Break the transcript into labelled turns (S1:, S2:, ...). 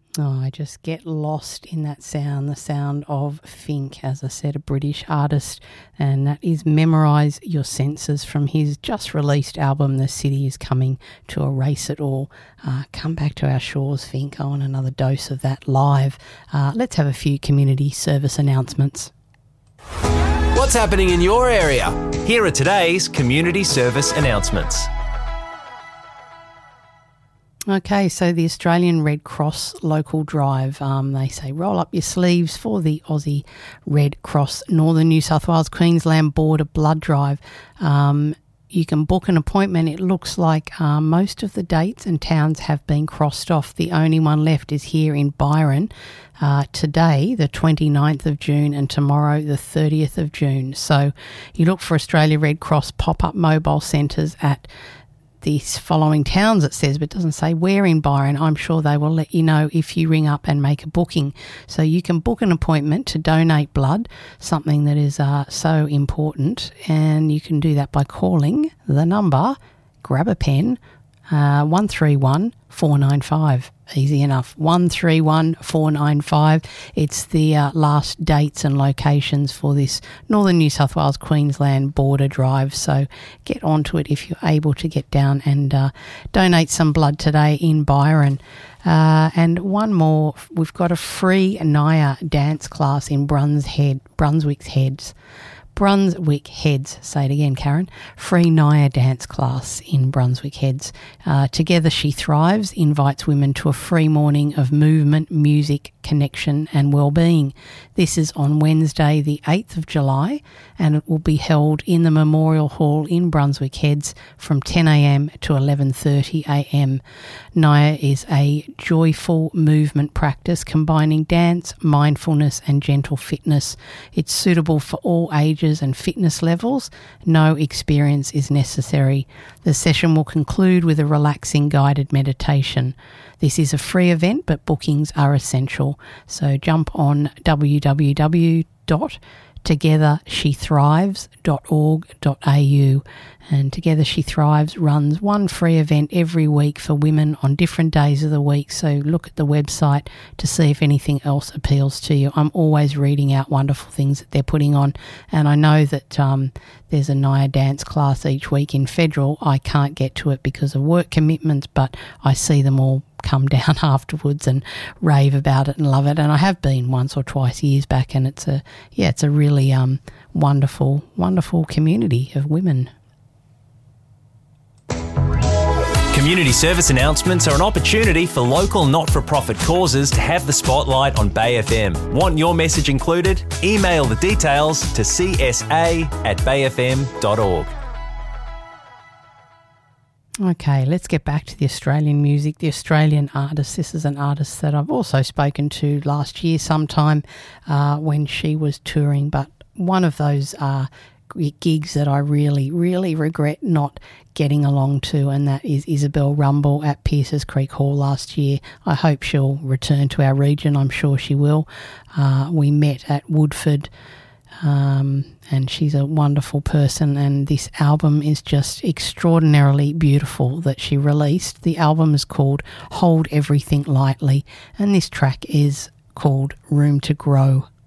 S1: Oh, I just get lost in that sound, the sound of Fink, as I said, a British artist, and that is Memorise Your Senses from his just released album, The City Is Coming to Erase It All. Come back to our shores, Fink. I want another dose of that live. Let's have a few community service announcements.
S2: What's happening in your area? Here are today's community service announcements.
S1: Okay, so the Australian Red Cross local drive, they say roll up your sleeves for the Aussie Red Cross Northern New South Wales Queensland border blood drive. You can book an appointment. It looks like most of the dates and towns have been crossed off. The only one left is here in Byron today, the 29th of June, and tomorrow, the 30th of June. So you look for Australia Red Cross pop-up mobile centres at these following towns, it says, but it doesn't say where in Byron. I'm sure they will let you know if you ring up and make a booking. So you can book an appointment to donate blood, something that is so important, and you can do that by calling the number, grab a pen, 131 495. Easy enough. 131 495. It's the last dates and locations for this Northern New South Wales Queensland border drive. So get onto it if you're able to get down and donate some blood today in Byron. And one more, we've got a free Naya dance class in Brunswick Heads. Say it again, Karen. Free Naya dance class in Brunswick Heads. Together She Thrives invites women to a free morning of movement, music, connection and well-being. This is on Wednesday the 8th of July and it will be held in the Memorial Hall in Brunswick Heads from 10 a.m. to 11:30 a.m. Naya is a joyful movement practice combining dance, mindfulness and gentle fitness. It's suitable for all ages and fitness levels. No experience is necessary. The session will conclude with a relaxing guided meditation. This is a free event, but bookings are essential. So jump on www.togethershethrives.org.au, and Together She Thrives runs one free event every week for women on different days of the week. So look at the website to see if anything else appeals to you. I'm always reading out wonderful things that they're putting on, and I know that there's a Naya dance class each week in Federal. I can't get to it because of work commitments, but I see them all come down afterwards and rave about it and love it. And I have been once or twice years back, and it's a really wonderful community of women.
S2: Community service announcements are an opportunity for local not-for-profit causes to have the spotlight on Bay FM. Want your message included? Email the details to csa@bayfm.org.
S1: Okay, let's get back to the Australian music. The Australian artist, this is an artist that I've also spoken to last year sometime when she was touring, but one of those gigs that I really, really regret not getting along to, and that is Isabel Rumble at Pierces Creek Hall last year. I hope she'll return to our region. I'm sure she will. We met at Woodford, and she's a wonderful person, and this album is just extraordinarily beautiful that she released. The album is called Hold Everything Lightly, and this track is called Room to Grow.